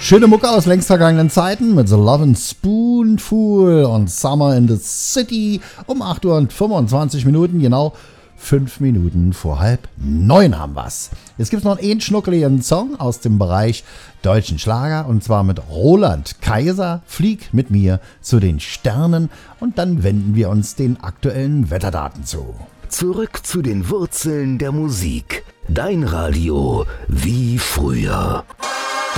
Schöne Mucke aus längst vergangenen Zeiten mit The Lovin' Spoonful und Summer in the City um 8 Uhr und 25 Minuten, genau 5 Minuten vor 8:30 haben wir's. Jetzt gibt's noch einen schnuckeligen Song aus dem Bereich deutschen Schlager und zwar mit Roland Kaiser, Flieg mit mir zu den Sternen und dann wenden wir uns den aktuellen Wetterdaten zu. Zurück zu den Wurzeln der Musik. Dein Radio wie früher.